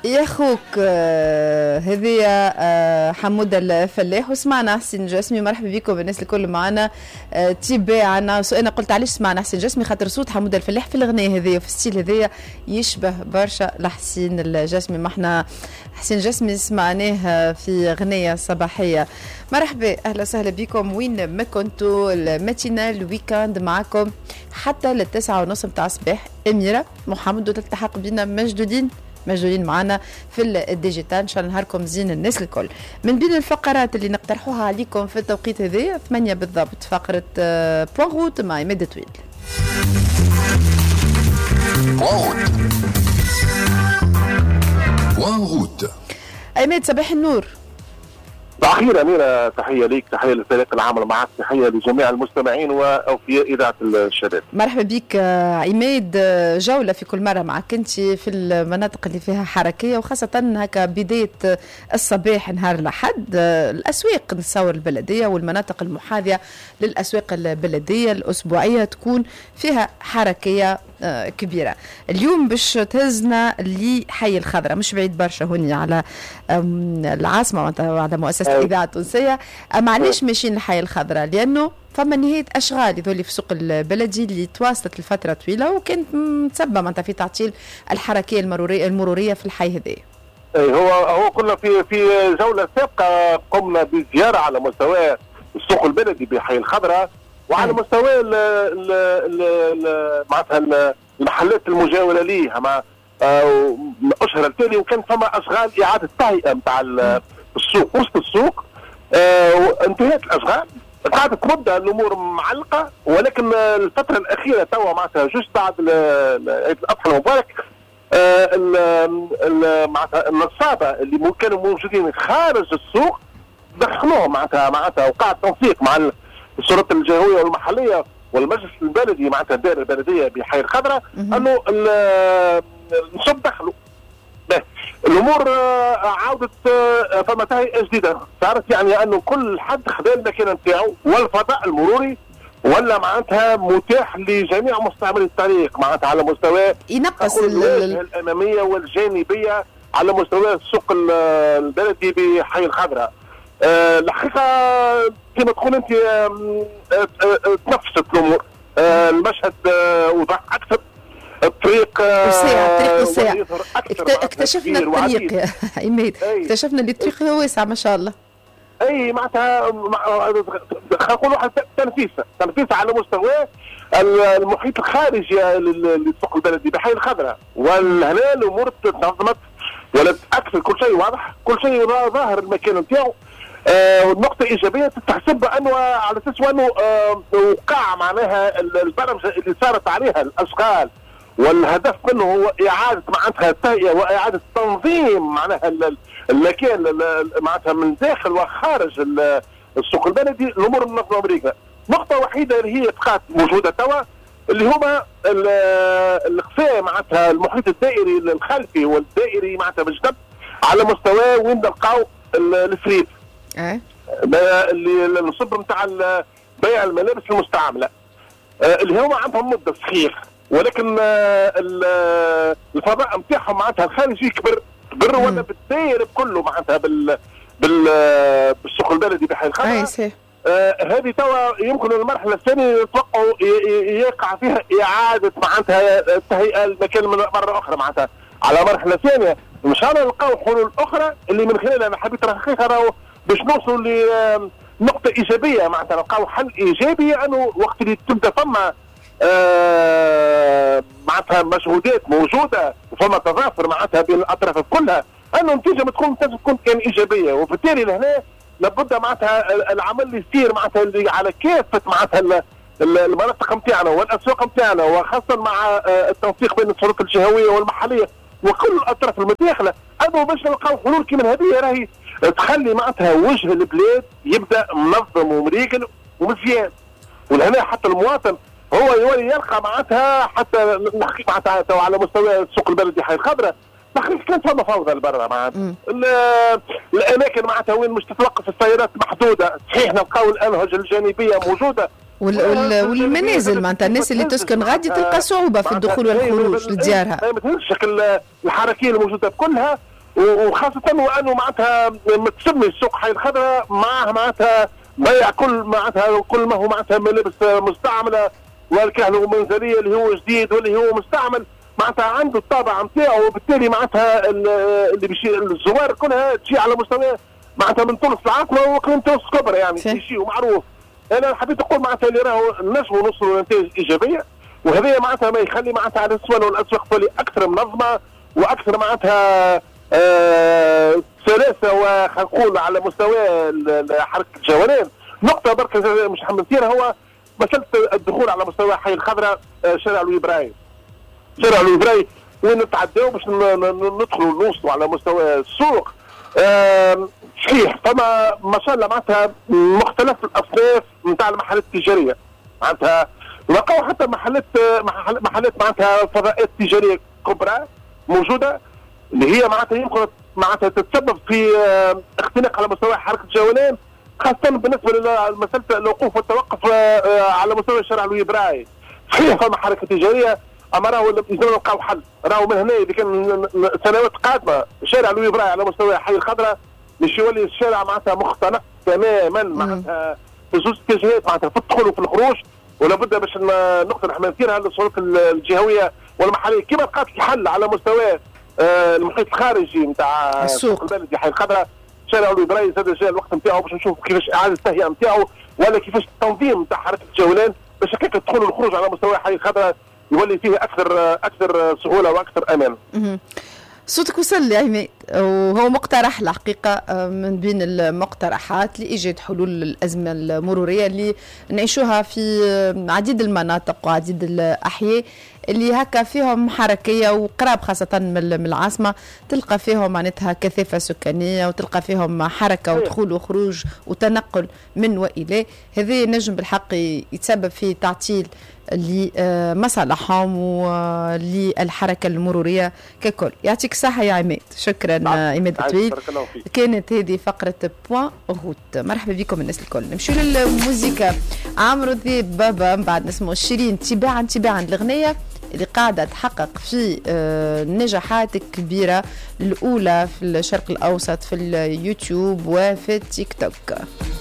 يا خوك هذه حمودة الفلاح وسمعنا حسين جسمي. مرحبا بكم الناس الكل معنا. تباعنا انا قلت علاش سمعنا حسين جسمي خاطر صوت حمودة الفلاح في الغناء هذه وفي الستيل هذايا يشبه برشا لحسين الجسمي. ما احنا حسين جسمي سمعناه في غنية صباحية. مرحبا اهلا وسهلا بكم وين ما كنتوا. الماتينال ويكاند معكم حتى ل9:30 متاع الصباح. أميرة محمد وتلتحق بنا مجدودين معنا في الديجيتال. ان شاء الله نهاركم زين الناس الكل. من بين الفقرات اللي نقترحوها عليكم في التوقيت هذا 8 بالضبط فقرة بوان روت مع عماد طويل. بوان روت عماد صباح النور. أخيرا أميرة تحية ليك، تحية لفريق العمل معك، تحية لجميع المستمعين وأوفياء إذاعة الشباب. مرحبا بك عماد. جولة في كل مرة معك أنت في المناطق اللي فيها حركية وخاصة هكا بداية الصباح نهار الأحد. الأسواق نتصور البلدية والمناطق المحاذية للأسواق البلدية الأسبوعية تكون فيها حركية كبيرة. اليوم باش تهزنا لحي الخضراء مش بعيد برشا هوني على العاصمة على مؤسسة الإذاعة التونسية. معليش ماشيين لحي الخضراء لأنه فما نهاية أشغال يذولي في سوق البلدي اللي تواصلت لفترة طويلة وكانت متسببة معناتها في تعطيل الحركية المرورية في الحي هذا. هو كنا في جولة سابقة قمنا بزيارة على مستوى السوق البلدي بحي الخضراء وعلى مستوى معناتها المحلات المجاورة ليه مع أشهر التالي. وكان فما أشغال إعادة تهيئة نتاع السوق وسط السوق. انتهت الأشغال قعدت مدة الأمور معلقة ولكن الفترة الأخيرة توا معناتها جوست بعد عيد الأضحى المبارك معناتها النصابة اللي كانوا موجودين خارج السوق دخلوهم معناتها وقع تنسيق مع السلطات الجهوية والمحلية والمجلس البلدي معناتها الدائرة البلدية بحي الخضراء أنه النصب دخلوا. الامور عاودت فما تهيئه جديده صارت يعني انه كل حد خذا المكان نتاعو والفضاء المروري ولا معناتها متاح لجميع مستعملي الطريق معناتها على مستوى ينقص الواجهه الاماميه والجانبيه على مستوى السوق البلدي بحي الخضراء. الحقيقه كما تقول انت تنفست الامور. المشهد وضح اكثر. الطريق واسع. اكتشفنا الطريق يا عماد. اكتشفنا اللي الطريق الواسع ما شاء الله. اي معناتها خلينا نقولوا تنفيسه على مستوى المحيط الخارجي للسوق البلدي بحي الخضراء. وهنا الامور تنظمت ولا تاكد كل شيء واضح كل شيء ظاهر المكان نتاعو. والنقطة إيجابية تحسب أنه على أساس أنه وقع معناها البرمجة اللي صارت عليها الأشغال والهدف منه هو إعادة معناتها التهيئة وإعادة تنظيم معناها المكان معناتها من داخل وخارج السوق البلدي الأمور منظمة أمريكا. نقطة وحيدة اللي هي بقات موجودة توا اللي هما القفاء معناتها المحيط الدائري الخلفي والدائري معناتها بجد على مستوى وين نلقاو الفريد اللي النصب نتاع بيع الملابس المستعملة اللي هما عندهم مدة صحيح ولكن الفضاء نتاعهم معناتها الخارجي كبر ولا بالداير بكله معناتها بالسوق البلدي بحي الخضراء. هذه توا يمكن المرحله الثانيه نتوقعوا يقع فيها اعاده معناتها تهيئه المكان مره اخرى معناتها على مرحله ثانيه ان شاء الله نلقاو حلول اخرى اللي من خلالها انا حبيت الحقيقه باش نوصلوا لنقطه ايجابيه معناتها نلقاو حل ايجابي انه وقت اللي تبدا فما معناتها مجهودات موجوده وفما تضافر معناتها بين الاطراف كلها انه النتيجه تكون كان ايجابيه. وبالتالي لهنا لابد معناتها العمل يصير معناتها اللي على كافه معناتها المناطق نتاعنا والاسواق نتاعنا وخاصه مع التنسيق بين السلطات الجهويه والمحليه وكل الاطراف المتداخله انه باش نلقاو حلول كيما هذه راهي تخلي معناتها وجه البلاد يبدا منظم ومريقل ومزيان. ولهنا حتى المواطن هو يولي يلقى معناتها حتى نحكي معناتها على مستوى السوق البلدي حي الخضراء تقريبا كانت فما فوضى لبرا معناتها الاماكن معناتها وين مش تتوقف السيارات محدوده. صحيح نلقاو الانهج الجانبيه موجوده والمنازل معناتها الناس اللي تسكن غادي تلقى صعوبه في الدخول والخروج لديارها. ما تهزش الحركيه الموجوده كلها وخاصه وانه معناتها متسمي السوق حي الخضراء معاه معناتها بيع كل ما هو معناتها ملابس مستعمله والكهنه المنزليه اللي هو جديد واللي هو مستعمل معناتها عنده الطابع نتاعو، وبالتالي معناتها اللي بيجي الزوار كلها تجي على مستوى معناتها من تونس العاصمه واقليم تونس الكبرى يعني شيء معروف. انا حبيت نقول معناتها اللي راهو نجموا نوصلوا لنتائج ايجابيه، وهذا معناتها ما يخلي معناتها على الاسواق والاسواق تولي اكثر منظمه واكثر معناتها سلاسه وخلينا نقول على مستوى حركه الجولان. نقطه برك مش حنثيرها هو مساله الدخول على مستوى حي الخضراء شارع لويبراي. شارع لويبراي وين نتعداو باش ندخلوا نوصلوا على مستوى السوق. صحيح فما ما شاء الله معناتها مختلف الاصناف نتاع المحلات التجاريه، معناتها لقاو حتى محلات معناتها فضاءات تجاريه كبرى موجوده اللي هي معناتها يمكن معناتها تتسبب في اختناق على مستوى حركه الجولان، خاصه بالنسبه لمساله الوقوف والتوقف على مستوى شارع لويبراي. صحيح فما حركه تجاريه اما راهو لازم نلقاو حل، راهو من هنا اذا كان سنوات قادمه شارع لويبراي على مستوى حي الخضراء باش يولي الشارع معناتها مختنق تماما معناتها في زوج اتجاهات معناتها في الدخول وفي الخروج، ولا بد باش النقطه نحن نثيرها للسلطات الجهويه والمحليه كما لقات الحل على مستوى المحيط الخارجي نتاع السوق البلدي حي الخضراء. شارع لويبراي زاد جاء الوقت نتاعو باش نشوف كيفاش اعاده التهيئه نتاعو ولا كيفاش التنظيم نتاع حركه الجولان باش هكاك الدخول والخروج على مستوى حي الخضراء يولي فيه اكثر سهوله واكثر امان. صوتك وصل لي عماد، وهو مقترح الحقيقة من بين المقترحات لإيجاد حلول للأزمة المرورية اللي نعيشوها في عديد المناطق وعديد الأحياء اللي هكا فيهم حركية وقراب خاصة من العاصمة، تلقى فيهم معناتها كثافة سكانية وتلقى فيهم حركة ودخول وخروج وتنقل من وإلى. هذا نجم بالحق يتسبب في تعطيل لمصالحهم وللحركة المرورية ككل. يعطيك الصحة يا عماد. شكرا عماد الطويل. كانت هذه فقرة بوان غوت. مرحبا بكم الناس الكل. نمشي للموسيقى. عمرو دياب بابا من بعد نسمو شيرين تباعا الأغنية اللي قاعدة تحقق في نجاحات كبيرة الأولى في الشرق الأوسط في اليوتيوب وفي التيك توك.